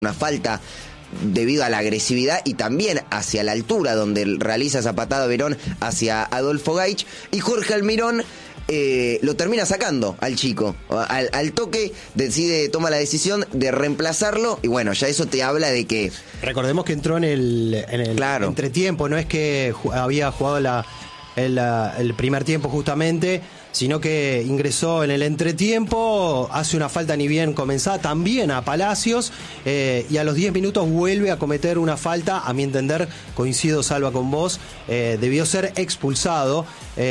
una falta debido a la agresividad y también hacia la altura donde realiza esa patada Verón hacia Adolfo Gaich, y Jorge Almirón lo termina sacando al chico. Al toque toma la decisión de reemplazarlo, y bueno, ya eso te habla de que... Recordemos que entró en el claro, entretiempo, no es que había jugado el primer tiempo justamente, sino que ingresó en el entretiempo, hace una falta ni bien comenzada también a Palacios, y a los 10 minutos vuelve a cometer una falta. A mi entender, coincido, Salva, con vos, debió ser expulsado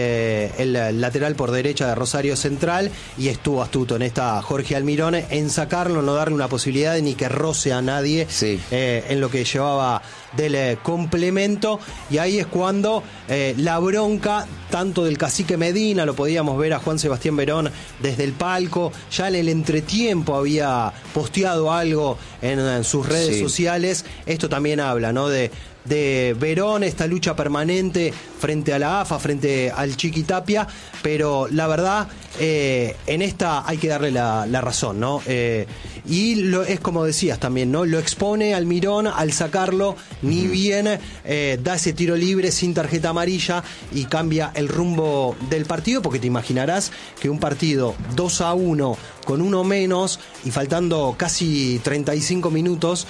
el lateral por derecha de Rosario Central, y estuvo astuto en esta Jorge Almirón en sacarlo, no darle una posibilidad de ni que roce a nadie, sí, en lo que llevaba del complemento. Y ahí es cuando la bronca tanto del cacique Medina, lo podíamos ver a Juan Sebastián Verón desde el palco, ya en el entretiempo había posteado algo en sus redes sociales. Esto también habla, ¿no?, de Verón, esta lucha permanente frente a la AFA, frente al Chiqui Tapia, pero la verdad, en esta hay que darle la razón, ¿no? Y es como decías también, ¿no? Lo expone Almirón al sacarlo, ni bien da ese tiro libre sin tarjeta amarilla y cambia el rumbo del partido, porque te imaginarás que un partido 2-1 con uno menos y faltando casi 35 minutos,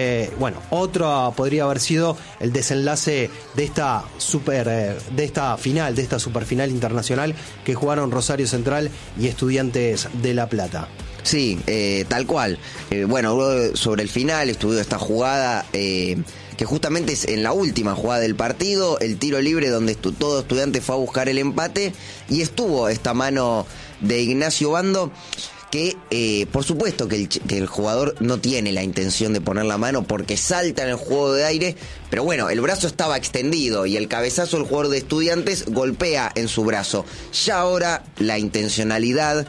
otro podría haber sido el desenlace de esta final, de esta superfinal internacional que jugaron Rosario Central y Estudiantes de La Plata. Sí, tal cual. Sobre el final estuvo esta jugada que justamente es en la última jugada del partido, el tiro libre donde todo Estudiante fue a buscar el empate, y estuvo esta mano de Ignacio Bando, que por supuesto que el jugador no tiene la intención de poner la mano porque salta en el juego de aire, pero bueno, el brazo estaba extendido y el cabezazo del jugador de Estudiantes golpea en su brazo. Ya ahora la intencionalidad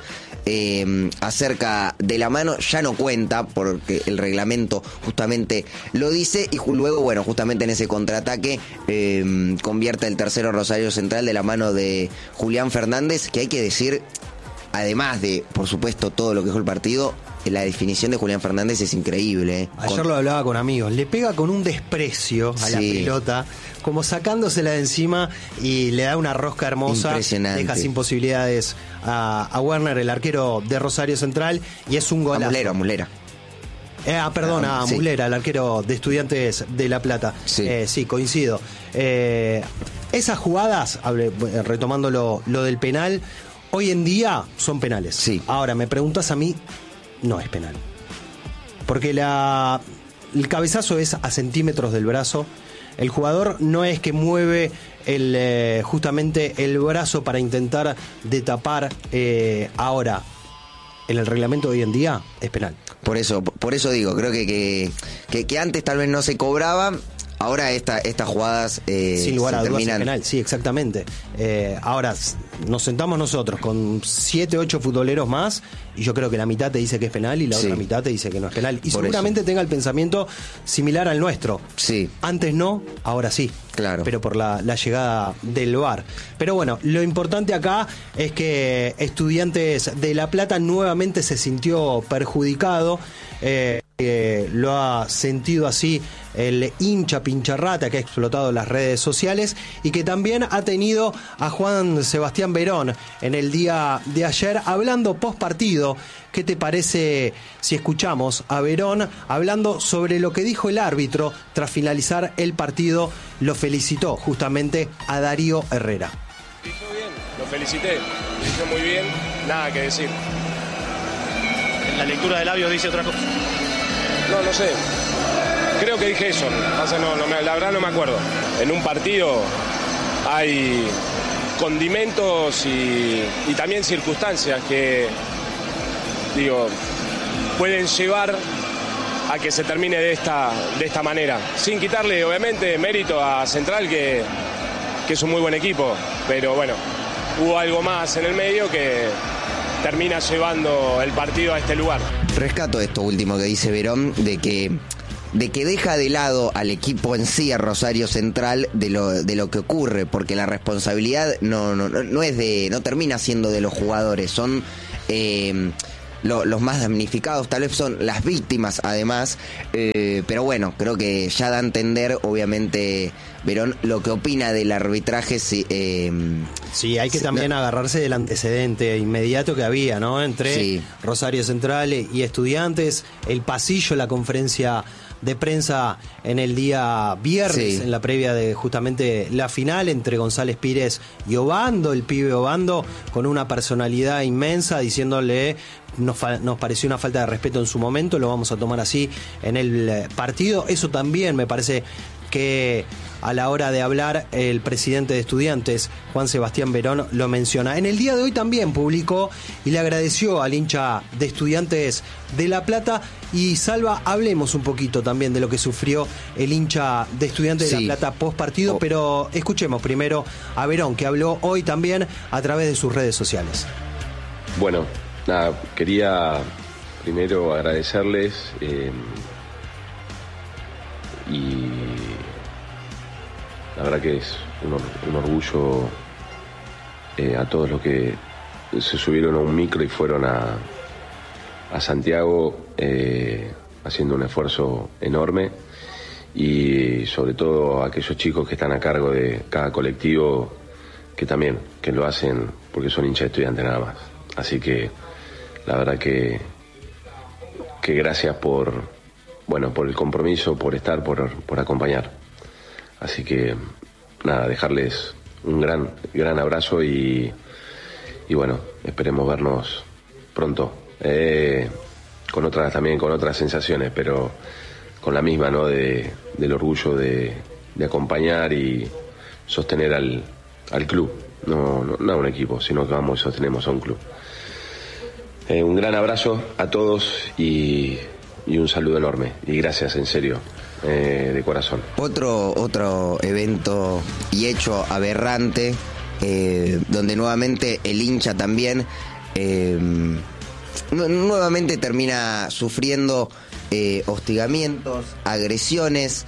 acerca de la mano ya no cuenta, porque el reglamento justamente lo dice, y luego, justamente en ese contraataque convierte el tercero Rosario Central de la mano de Julián Fernández, que hay que decir, además de, por supuesto, todo lo que dejó el partido, la definición de Julián Fernández es increíble. Ayer lo hablaba con amigos, le pega con un desprecio a la pelota, como sacándosela de encima, y le da una rosca hermosa. Impresionante. Deja sin posibilidades a Werner, el arquero de Rosario Central, y es un golazo. A Mulera. A Mulera, el arquero de Estudiantes de La Plata. Sí, coincido. Esas jugadas, retomando lo del penal, hoy en día son penales. Sí. Ahora, me preguntas a mí, no es penal. Porque el cabezazo es a centímetros del brazo. El jugador no es que mueve justamente el brazo para intentar de tapar. Ahora, en el reglamento de hoy en día es penal. Por eso digo, creo que antes tal vez no se cobraba. Ahora estas jugadas sin lugar a dudas terminan... penal, sí, exactamente. Ahora nos sentamos nosotros con 7, 8 futboleros más, y yo creo que la mitad te dice que es penal y la otra mitad te dice que no es penal. Y seguramente tenga el pensamiento similar al nuestro. Sí. Antes no, ahora sí. Claro. Pero por la llegada del VAR. Pero bueno, lo importante acá es que Estudiantes de La Plata nuevamente se sintió perjudicado. Lo ha sentido así el hincha pincharrata que ha explotado las redes sociales, y que también ha tenido a Juan Sebastián Verón en el día de ayer hablando post partido. ¿Qué te parece si escuchamos a Verón hablando sobre lo que dijo el árbitro tras finalizar el partido? Lo felicitó justamente a Darío Herrera. Dijo bien, lo felicité, dijo muy bien, nada que decir. En la lectura de labios dice otra cosa. No sé. Creo que dije eso. La verdad no me acuerdo. En un partido hay condimentos y también circunstancias que, pueden llevar a que se termine de esta manera. Sin quitarle, obviamente, mérito a Central, que es un muy buen equipo. Pero bueno, hubo algo más en el medio que termina llevando el partido a este lugar. Rescato esto último que dice Verón, de que deja de lado al equipo en sí, a Rosario Central, de lo que ocurre, porque la responsabilidad no termina siendo de los jugadores, son los más damnificados, tal vez son las víctimas además, pero bueno, creo que ya da a entender, obviamente, Verón, lo que opina del arbitraje. Sí, hay que también agarrarse del antecedente inmediato que había, ¿no? Entre Rosario Central y Estudiantes, el pasillo, la conferencia de prensa en el día viernes, en la previa de justamente la final entre González Pires y Obando, el pibe Obando, con una personalidad inmensa, diciéndole: nos pareció una falta de respeto en su momento, lo vamos a tomar así en el partido. Eso también me parece que a la hora de hablar el presidente de Estudiantes, Juan Sebastián Verón, lo menciona. En el día de hoy también publicó y le agradeció al hincha de Estudiantes de La Plata. Y Salva, hablemos un poquito también de lo que sufrió el hincha de Estudiantes de La Plata post partido, pero escuchemos primero a Verón, que habló hoy también a través de sus redes sociales. Bueno, nada, quería primero agradecerles y la verdad que es un orgullo a todos los que se subieron a un micro y fueron a Santiago haciendo un esfuerzo enorme, y sobre todo a aquellos chicos que están a cargo de cada colectivo, que también lo hacen porque son hinchas de Estudiantes nada más. Así que la verdad que gracias por el compromiso, por estar, por acompañar. Así que nada, dejarles un gran abrazo y bueno, esperemos vernos pronto. Con otras sensaciones, pero con la misma, ¿no? Del orgullo de acompañar y sostener al club, no a un equipo, sino que vamos y sostenemos a un club. Un gran abrazo a todos y un saludo enorme, y gracias en serio, de corazón. Otro evento y hecho aberrante, donde nuevamente el hincha también nuevamente termina sufriendo hostigamientos, agresiones.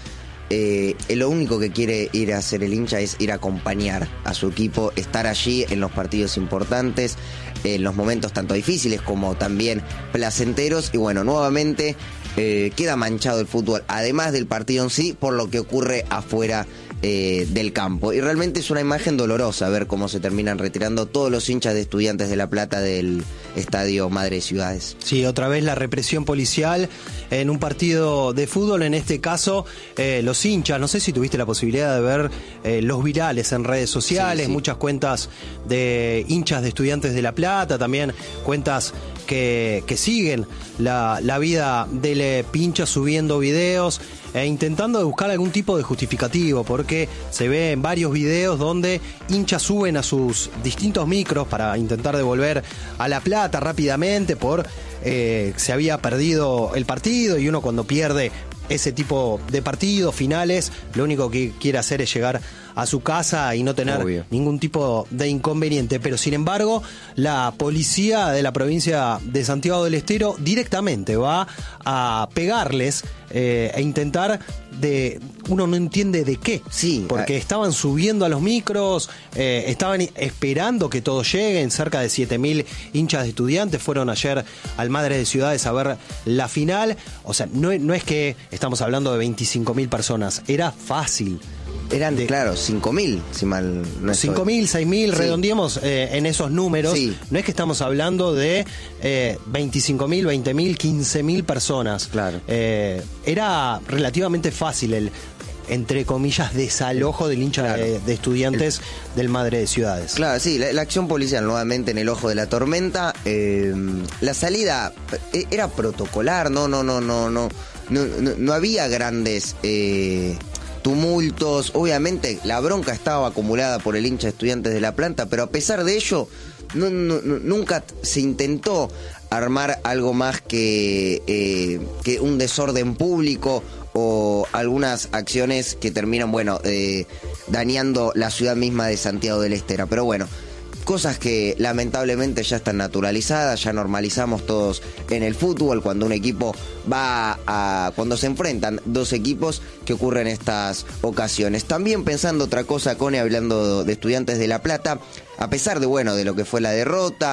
Lo único que quiere ir a hacer el hincha es ir a acompañar a su equipo, estar allí en los partidos importantes, en los momentos tanto difíciles como también placenteros. Y bueno, nuevamente queda manchado el fútbol, además del partido en sí, por lo que ocurre afuera del campo. Y realmente es una imagen dolorosa ver cómo se terminan retirando todos los hinchas de Estudiantes de La Plata del Estadio Madre de Ciudades. Sí, otra vez la represión policial en un partido de fútbol. En este caso, los hinchas, no sé si tuviste la posibilidad de ver los virales en redes sociales, muchas cuentas de hinchas de Estudiantes de La Plata, también cuentas que siguen la vida del pincha subiendo videos e intentando buscar algún tipo de justificativo, porque se ve en varios videos donde hinchas suben a sus distintos micros para intentar devolver a La Plata rápidamente se había perdido el partido, y uno cuando pierde ese tipo de partidos finales, lo único que quiere hacer es llegar a su casa y no tener ningún tipo de inconveniente. Pero sin embargo, la policía de la provincia de Santiago del Estero directamente va a pegarles e intentar uno no entiende de qué, porque estaban subiendo a los micros, estaban esperando que todos lleguen. Cerca de 7.000 hinchas de Estudiantes fueron ayer al Madre de Ciudades a ver la final. O sea, no es que estamos hablando de 25.000 personas, era fácil. Eran, claro, 5.000, si mal no estoy. 5.000, 6.000, redondeemos en esos números. No es que estamos hablando de 25.000, 20.000, 15.000 personas. Claro. Era relativamente fácil el, entre comillas, desalojo del hincha de Estudiantes del Madre de Ciudades. Claro, sí, la acción policial nuevamente en el ojo de la tormenta. La salida era protocolar, no había grandes tumultos. Obviamente la bronca estaba acumulada por el hincha de Estudiantes de La Plata, pero a pesar de ello nunca se intentó armar algo más que un desorden público o algunas acciones que terminan, dañando la ciudad misma de Santiago del Estero. Pero bueno, cosas que lamentablemente ya están naturalizadas, ya normalizamos todos en el fútbol, cuando un equipo cuando se enfrentan dos equipos, que ocurren estas ocasiones. También pensando otra cosa, Cone, hablando de Estudiantes de La Plata, a pesar de lo que fue la derrota,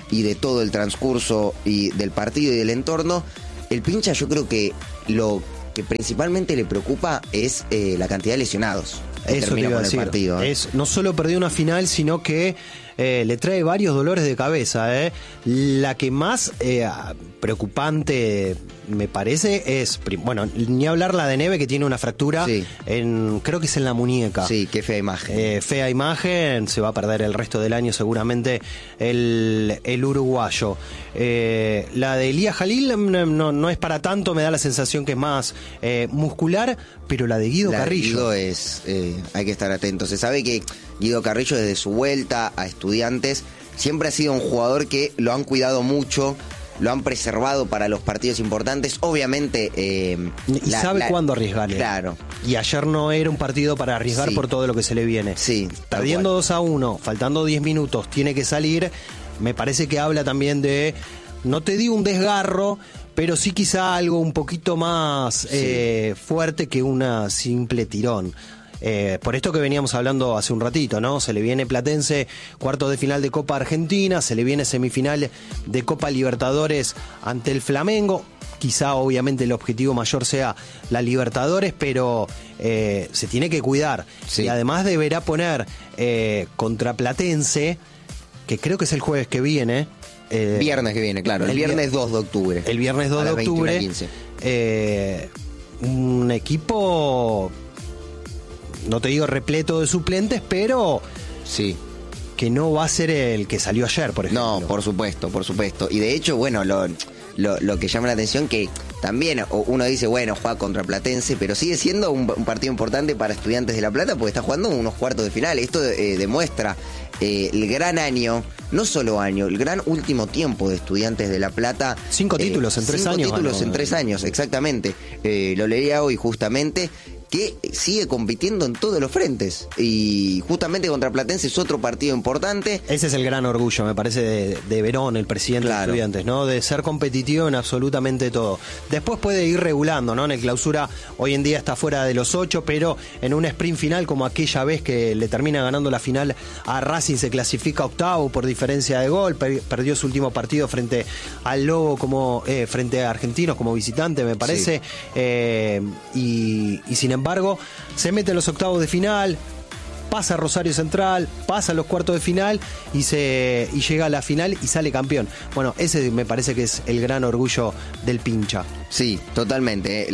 y de todo el transcurso y del partido y del entorno, el Pincha yo creo que lo que principalmente le preocupa es la cantidad de lesionados. Eso te iba a decir. Partido, no solo perdió una final, sino que le trae varios dolores de cabeza. La que más preocupante me parece es, bueno, ni hablar la de Neve, que tiene una fractura, sí, creo que es en la muñeca. Sí, qué fea imagen. Fea imagen, se va a perder el resto del año seguramente el uruguayo. La de Elías Jalil no es para tanto, me da la sensación que es más muscular, pero la de Guido Carrillo. Guido es, hay que estar atentos. Se sabe que Guido Carrillo, desde su vuelta a Estudiantes, siempre ha sido un jugador que lo han cuidado mucho, lo han preservado para los partidos importantes. Obviamente... y sabe cuándo arriesgar. Claro. Y ayer no era un partido para arriesgar, sí, por todo lo que se le viene. Sí. Perdiendo 2-1, faltando 10 minutos, tiene que salir. Me parece que habla también de, no te digo un desgarro, pero sí quizá algo un poquito más fuerte que una simple tirón. Por esto que veníamos hablando hace un ratito, ¿no? Se le viene Platense, cuartos de final de Copa Argentina, se le viene semifinal de Copa Libertadores ante el Flamengo. Quizá obviamente el objetivo mayor sea la Libertadores, pero se tiene que cuidar. Sí. Y además deberá poner contra Platense, que creo que es el jueves que viene. Viernes que viene, claro. El viernes 2 de octubre. El viernes 2 de octubre. Un equipo... no te digo repleto de suplentes, pero sí, que no va a ser el que salió ayer, por ejemplo. No, por supuesto. Y de hecho, bueno, lo que llama la atención que también uno dice, bueno, juega contra Platense, pero sigue siendo un partido importante para Estudiantes de La Plata porque está jugando unos cuartos de final. Esto demuestra el gran año, no solo año, el gran último tiempo de Estudiantes de La Plata. 5 títulos en 3 años. 5 títulos en 3 años, exactamente. Lo leía hoy justamente, que sigue compitiendo en todos los frentes. Y justamente contra Platense es otro partido importante. Ese es el gran orgullo, me parece, de Verón, el presidente, claro, de Estudiantes, ¿no? De ser competitivo en absolutamente todo. Después puede ir regulando, ¿no? En el clausura hoy en día está fuera de los 8, pero en un sprint final, como aquella vez que le termina ganando la final a Racing, se clasifica octavo por diferencia de gol, perdió su último partido frente al Lobo, como frente a Argentinos como visitante, me parece. Sí. Y sin embargo, se mete en los octavos de final, pasa a Rosario Central, pasa a los cuartos de final y llega a la final y sale campeón. Bueno, ese me parece que es el gran orgullo del Pincha. Sí, totalmente.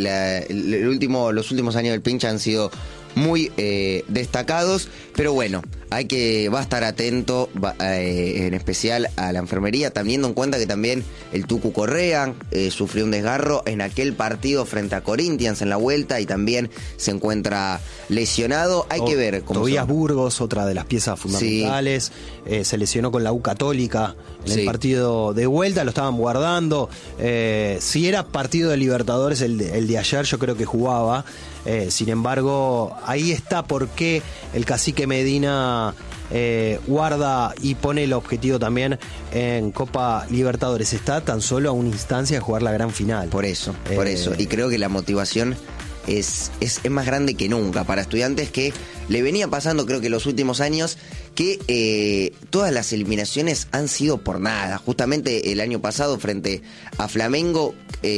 Los últimos años del Pincha han sido muy destacados, pero bueno, va a estar atento en especial a la enfermería, teniendo en cuenta que también el Tucu Correa sufrió un desgarro en aquel partido frente a Corinthians en la vuelta y también se encuentra lesionado. Hay que ver cómo Tobías Burgos, otra de las piezas fundamentales, sí, se lesionó con la U Católica en el partido de vuelta, lo estaban guardando. Si era partido de Libertadores el de ayer, yo creo que jugaba. Sin embargo, ahí está por qué el cacique Medina guarda y pone el objetivo también en Copa Libertadores. Está tan solo a una instancia de jugar la gran final. Por eso. Y creo que la motivación es más grande que nunca para Estudiantes, que le venía pasando, creo que los últimos años, que todas las eliminaciones han sido por nada. Justamente el año pasado frente a Flamengo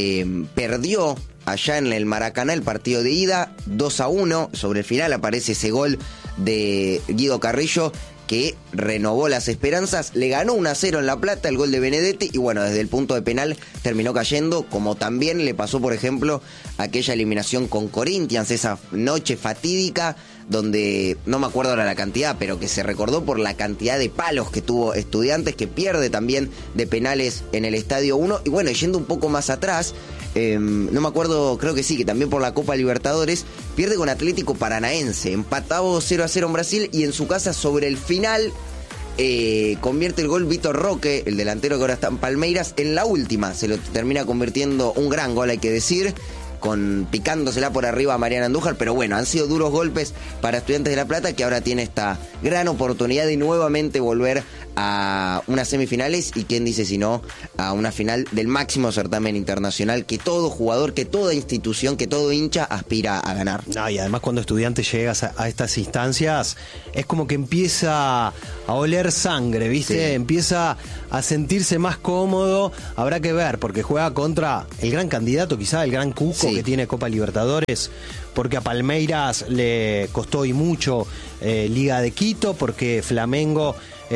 perdió allá en el Maracaná el partido de ida 2-1, sobre el final aparece ese gol de Guido Carrillo que renovó las esperanzas, le ganó 1-0 en La Plata, el gol de Benedetti, y bueno, desde el punto de penal terminó cayendo, como también le pasó, por ejemplo, aquella eliminación con Corinthians, esa noche fatídica, donde no me acuerdo ahora la cantidad, pero que se recordó por la cantidad de palos que tuvo Estudiantes, que pierde también de penales en el Estadio 1, y bueno, yendo un poco más atrás, no me acuerdo, creo que sí, que también por la Copa Libertadores, pierde con Atlético Paranaense, empatado 0-0 en Brasil, y en su casa sobre el final convierte el gol Vitor Roque, el delantero que ahora está en Palmeiras, en la última, se lo termina convirtiendo un gran gol, hay que decir, picándosela por arriba a Mariana Andújar, pero bueno, han sido duros golpes para Estudiantes de La Plata, que ahora tiene esta gran oportunidad de nuevamente volver a unas semifinales y quién dice si no a una final del máximo certamen internacional que todo jugador, que toda institución, que todo hincha aspira a ganar. No, y además cuando estudiante llegas a estas instancias es como que empieza a oler sangre, ¿viste? Sí. Empieza a sentirse más cómodo. Habrá que ver, porque juega contra el gran candidato, quizá el gran cuco que tiene Copa Libertadores, porque a Palmeiras le costó y mucho Liga de Quito, porque Flamengo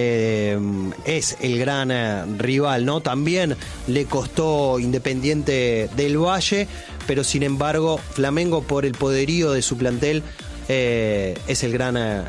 es el gran rival, ¿no? También le costó Independiente del Valle, pero sin embargo Flamengo, por el poderío de su plantel, es el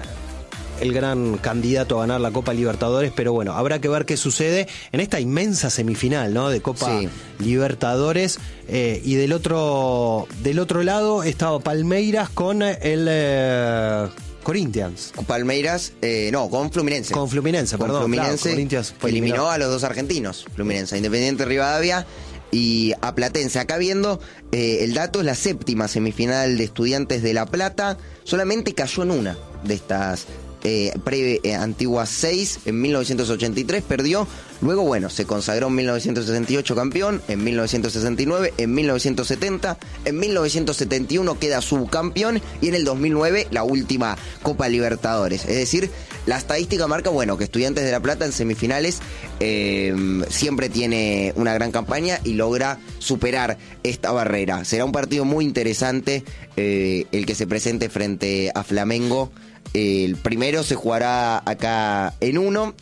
gran candidato a ganar la Copa Libertadores. Pero bueno, habrá que ver qué sucede en esta inmensa semifinal, ¿no? De Copa Libertadores. Y del otro lado estaba Palmeiras con el Corinthians. Palmeiras, con Fluminense. Con Fluminense, perdón. Fluminense, claro, Corinthians eliminó a los dos argentinos, Fluminense, Independiente Rivadavia y a Platense. Acá viendo el dato, es la séptima semifinal de Estudiantes de La Plata. Solamente cayó en una de estas antiguas 6 en 1983, perdió. Luego, bueno, se consagró en 1968 campeón, en 1969, en 1970, en 1971 queda subcampeón y en el 2009 la última Copa Libertadores. Es decir, la estadística marca, bueno, que Estudiantes de La Plata en semifinales siempre tiene una gran campaña y logra superar esta barrera. Será un partido muy interesante el que se presente frente a Flamengo. El primero se jugará acá en 1,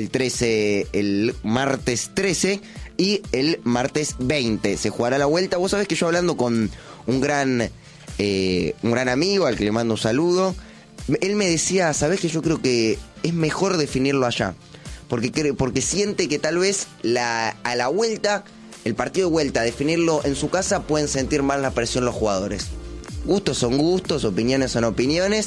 el martes 13 y el martes 20 se jugará la vuelta. Vos sabés que yo, hablando con un gran amigo al que le mando un saludo, él me decía, sabés que yo creo que es mejor definirlo allá, porque siente que tal vez a la vuelta, el partido de vuelta, definirlo en su casa, pueden sentir más la presión los jugadores. Gustos son gustos, opiniones son opiniones.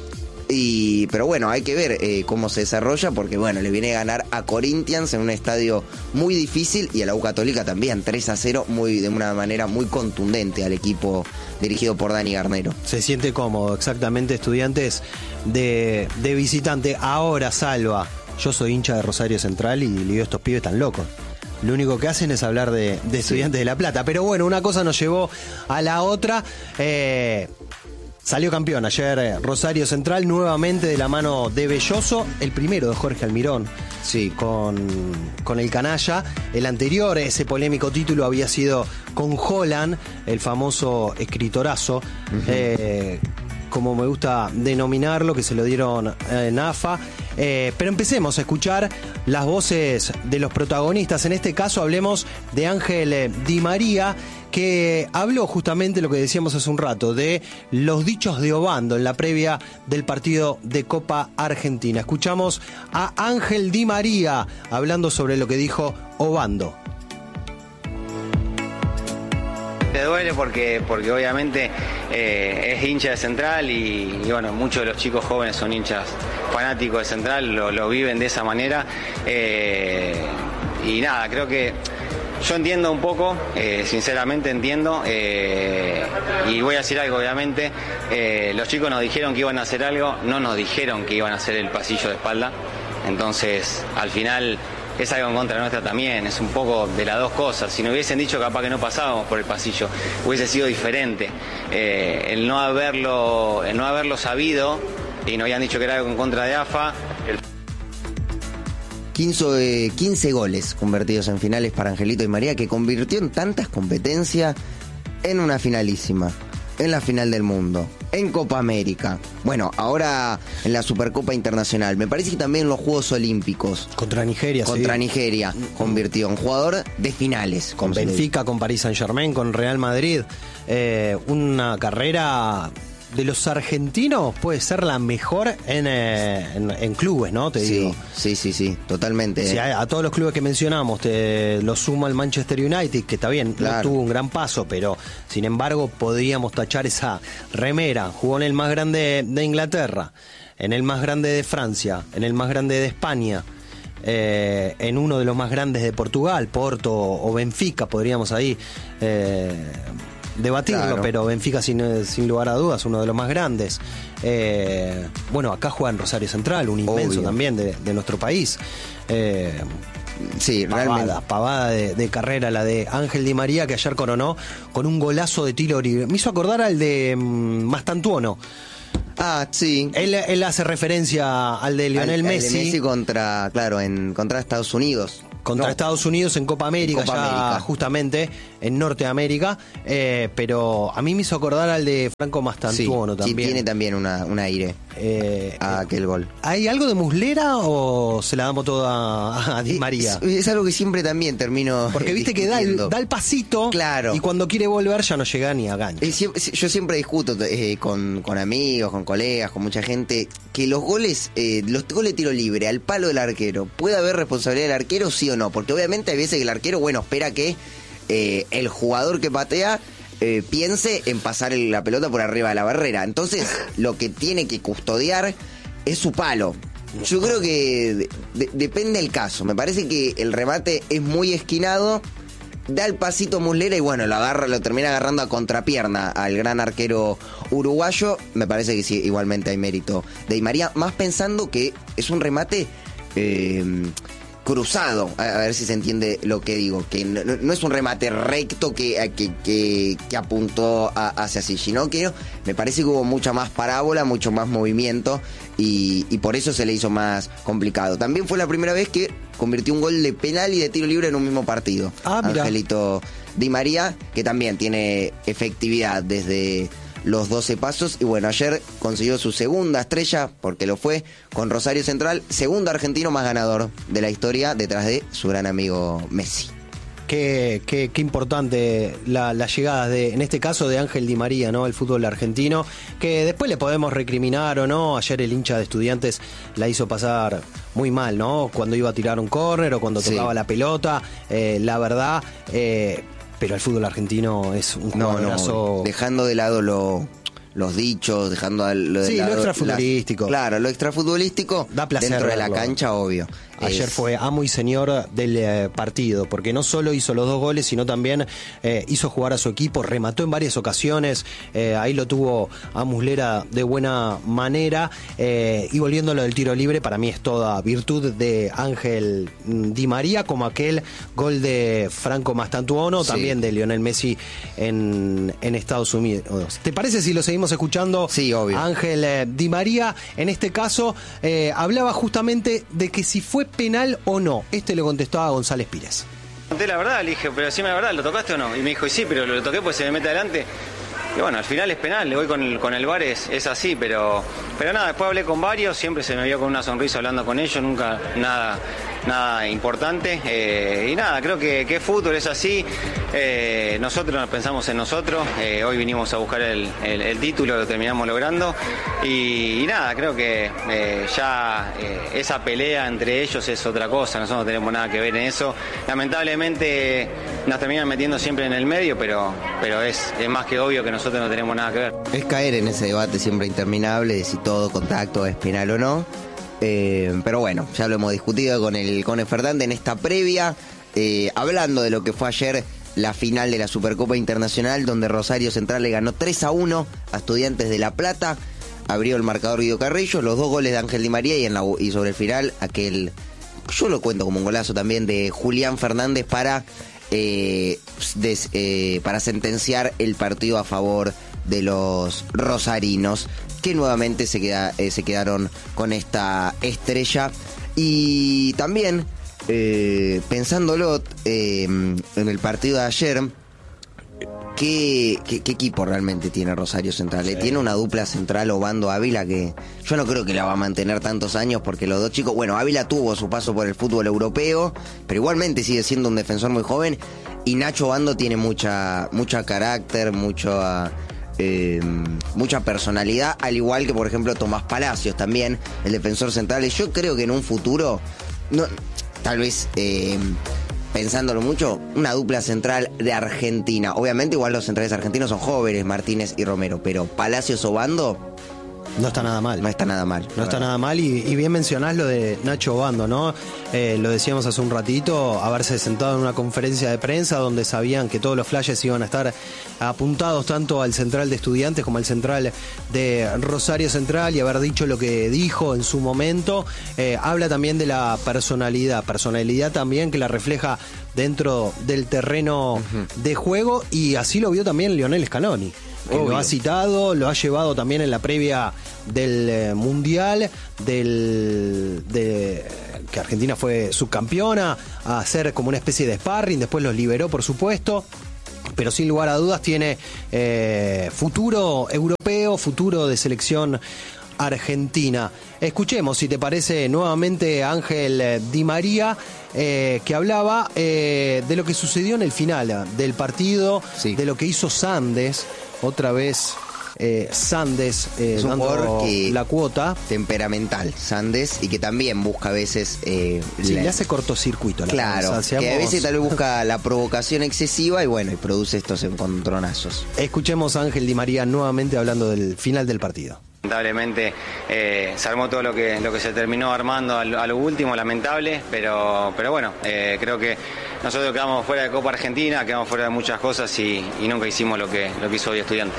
Pero bueno, hay que ver cómo se desarrolla, porque bueno, le viene a ganar a Corinthians en un estadio muy difícil y a la U Católica también, 3-0, de una manera muy contundente al equipo dirigido por Dani Garnero. Se siente cómodo, exactamente. Estudiantes de visitante. Ahora, Salva, yo soy hincha de Rosario Central y le digo, estos pibes están locos. Lo único que hacen es hablar de Estudiantes de La Plata. Pero bueno, una cosa nos llevó a la otra. Salió campeón ayer Rosario Central, nuevamente de la mano de Belloso, el primero de Jorge Almirón, con el canalla. El anterior, ese polémico título, había sido con Holland, el famoso escritorazo, como me gusta denominarlo, que se lo dieron en AFA. Pero empecemos a escuchar las voces de los protagonistas. En este caso hablemos de Ángel Di María, que habló justamente lo que decíamos hace un rato, de los dichos de Obando en la previa del partido de Copa Argentina. Escuchamos a Ángel Di María hablando sobre lo que dijo Obando. Te duele porque obviamente es hincha de Central y bueno, muchos de los chicos jóvenes son hinchas fanáticos de Central, lo viven de esa manera. Y nada, creo que yo entiendo un poco, sinceramente entiendo, y voy a decir algo, obviamente. Los chicos nos dijeron que iban a hacer algo, no nos dijeron que iban a hacer el pasillo de espalda. Entonces, al final, es algo en contra nuestra también, es un poco de las dos cosas. Si nos hubiesen dicho, capaz que no pasábamos por el pasillo, hubiese sido diferente. El no haberlo sabido y nos habían dicho que era algo en contra de AFA. 15 goles convertidos en finales para Angelito Di María, que convirtió en tantas competencias, en una finalísima, en la final del mundo, en Copa América, bueno, ahora en la Supercopa Internacional. Me parece que también en los Juegos Olímpicos. Contra Nigeria, Nigeria convirtió en jugador de finales. Con Benfica, con Paris Saint-Germain, con Real Madrid. Una carrera de los argentinos puede ser la mejor en clubes, ¿no? Te digo. Sí, totalmente. Si a todos los clubes que mencionamos te lo sumo al Manchester United, que está bien, claro, no tuvo un gran paso, pero sin embargo podríamos tachar esa remera. Jugó en el más grande de Inglaterra, en el más grande de Francia, en el más grande de España, en uno de los más grandes de Portugal, Porto o Benfica, podríamos ahí debatirlo, Claro. pero Benfica sin lugar a dudas, uno de los más grandes. Bueno, acá juega en Rosario Central, un inmenso Obvio. también de nuestro país. Sí, realmente. Pavada de carrera la de Ángel Di María, que ayer coronó con un golazo de tiro libre. Me hizo acordar al de Mastantuono. Ah, sí. Él hace referencia al de Lionel Al de Messi. Messi contra Estados Unidos. Contra No. Estados Unidos en Copa América, Copa ya América. justamente en Norteamérica, pero a mí me hizo acordar al de Franco Mastantuono Sí, también. tiene también un aire a aquel gol. ¿Hay algo de Muslera o se la damos toda a Di María? Es algo que siempre también termino Porque viste que da el pasito, Claro. y cuando quiere volver ya no llega ni a gancho. Yo siempre discuto con amigos, con colegas, con mucha gente, que los goles de tiro libre al palo del arquero, ¿puede haber responsabilidad del arquero, sí o no? Porque obviamente hay veces que el arquero, espera que el jugador que patea piense en pasar la pelota por arriba de la barrera. Entonces, lo que tiene que custodiar es su palo. Yo creo que depende del caso. Me parece que el remate es muy esquinado, da el pasito Muslera y lo termina agarrando a contrapierna al gran arquero uruguayo. Me parece que sí, igualmente hay mérito de Di María, más pensando que es un remate cruzado, a ver si se entiende lo que digo, que no es un remate recto que apuntó hacia allí, sino que me parece que hubo mucha más parábola, mucho más movimiento y por eso se le hizo más complicado. También fue la primera vez que convirtió un gol de penal y de tiro libre en un mismo partido. Mirá. Angelito Di María, que también tiene efectividad desde los 12 pasos. Y ayer consiguió su segunda estrella, porque lo fue, con Rosario Central, segundo argentino más ganador de la historia, detrás de su gran amigo Messi. Qué importante las llegadas en este caso, de Ángel Di María, ¿no? El fútbol argentino, que después le podemos recriminar o no. Ayer el hincha de Estudiantes la hizo pasar muy mal, ¿no? Cuando iba a tirar un córner o cuando tocaba la pelota, la verdad, pero el fútbol argentino es un jugadorazo. Dejando de lado los dichos, dejando lo de lado lo extrafutbolístico. Claro, lo extrafutbolístico da placer dentro de la verlo. cancha, obvio. Ayer fue amo y señor del partido, porque no solo hizo los 2 goles, sino también hizo jugar a su equipo, remató en varias ocasiones, ahí lo tuvo a Muslera de buena manera, y volviendo a lo del tiro libre, para mí es toda virtud de Ángel Di María, como aquel gol de Franco Mastantuono, Sí. también de Lionel Messi en Estados Unidos. ¿Te parece si lo seguimos escuchando? Sí, obvio. Ángel Di María, en este caso, hablaba justamente de que si fue penal o no. Le contestaba a González Pires. Conté la verdad, le dije, pero decime la verdad, ¿lo tocaste o no? Y me dijo, y sí, pero lo toqué pues se me mete adelante. Y al final es penal, le voy con el VAR, es así, pero nada, después hablé con varios, siempre se me vio con una sonrisa hablando con ellos, nunca nada importante. Y nada, creo que fútbol es así, nosotros pensamos en nosotros, hoy vinimos a buscar el título, lo terminamos logrando. Y nada, creo que ya esa pelea entre ellos es otra cosa, nosotros no tenemos nada que ver en eso. Lamentablemente nos terminan metiendo siempre en el medio, pero es más que obvio que nosotros no tenemos nada que ver. Es caer en ese debate siempre interminable de si todo contacto es penal o no. Pero ya lo hemos discutido con el Cone Fernández en esta previa, hablando de lo que fue ayer la final de la Supercopa Internacional, donde Rosario Central le ganó 3-1 a Estudiantes de La Plata. Abrió el marcador Guido Carrillo, los 2 goles de Ángel Di María y sobre el final aquel, yo lo cuento como un golazo también, de Julián Fernández para sentenciar el partido a favor de los rosarinos, que nuevamente se quedaron con esta estrella. Y también, pensándolo en el partido de ayer, ¿qué equipo realmente tiene Rosario Central? Sí. Tiene una dupla central, Obando Ávila, que yo no creo que la va a mantener tantos años, porque los dos chicos, Ávila tuvo su paso por el fútbol europeo, pero igualmente sigue siendo un defensor muy joven, y Nacho Obando tiene mucha carácter, mucha personalidad, al igual que por ejemplo Tomás Palacios también, el defensor central. Y yo creo que en un futuro, tal vez pensándolo mucho, una dupla central de Argentina. Obviamente igual los centrales argentinos son jóvenes, Martínez y Romero, pero Palacios Obando No está nada mal. No está nada mal. No está nada mal y bien mencionás lo de Nacho Obando, ¿no? Lo decíamos hace un ratito, haberse sentado en una conferencia de prensa donde sabían que todos los flashes iban a estar apuntados tanto al central de Estudiantes como al central de Rosario Central y haber dicho lo que dijo en su momento. Habla también de la personalidad también que la refleja dentro del terreno de juego y así lo vio también Lionel Scaloni. Que lo ha citado, lo ha llevado también en la previa del Mundial, que Argentina fue subcampeona, a hacer como una especie de sparring, después los liberó por supuesto, pero sin lugar a dudas tiene futuro europeo, futuro de selección argentina. Escuchemos, si te parece, nuevamente a Ángel Di María, que hablaba de lo que sucedió en el final del partido, de lo que hizo Sandes. Otra vez Sandes dando la cuota. Temperamental, Sandes, y que también busca a veces... le hace cortocircuito. Claro, que a veces tal vez busca la provocación excesiva y bueno, y produce estos encontronazos. Escuchemos a Ángel Di María nuevamente hablando del final del partido. Lamentablemente se armó todo lo que se terminó armando a lo último, lamentable, pero bueno, creo que nosotros quedamos fuera de Copa Argentina, quedamos fuera de muchas cosas y nunca hicimos lo que hizo hoy Estudiantes.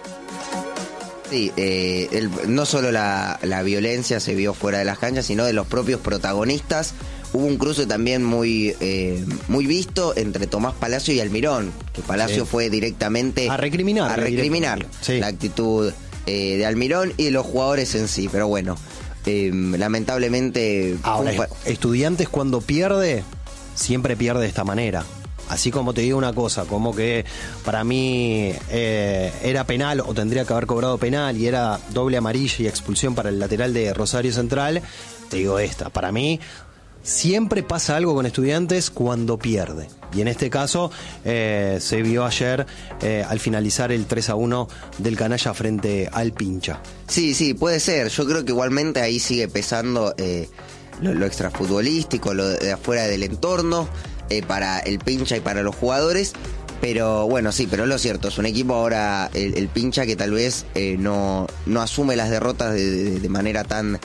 Sí, no solo la violencia se vio fuera de las canchas, sino de los propios protagonistas. Hubo un cruce también muy visto entre Tomás Palacio y Almirón, que Palacio fue directamente a recriminar la actitud de Almirón y de los jugadores en sí, pero bueno, lamentablemente... Ahora, Estudiantes cuando pierde, siempre pierde de esta manera. Así como te digo una cosa, como que para mí era penal o tendría que haber cobrado penal y era doble amarilla y expulsión para el lateral de Rosario Central, te digo esta, para mí siempre pasa algo con Estudiantes cuando pierde. Y en este caso se vio ayer al finalizar el 3-1 del Canalla frente al Pincha. Sí, puede ser. Yo creo que igualmente ahí sigue pesando lo extrafutbolístico, lo de afuera del entorno, para el Pincha y para los jugadores. Pero bueno, sí, pero es lo cierto, es un equipo ahora, el Pincha, que tal vez no asume las derrotas de manera tan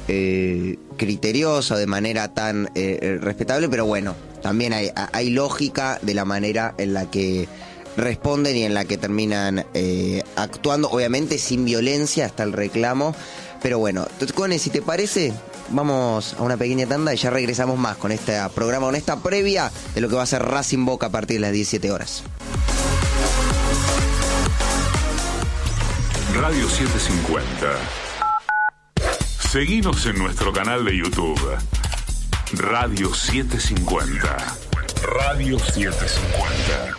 criteriosa, de manera tan respetable, pero bueno, también hay lógica de la manera en la que responden y en la que terminan actuando, obviamente sin violencia hasta el reclamo. Pero bueno, Cone, si te parece, vamos a una pequeña tanda y ya regresamos más con este programa, con esta previa de lo que va a ser Racing Boca a partir de las 17 horas. Radio 750. Seguinos en nuestro canal de YouTube. Radio 750. Radio 750.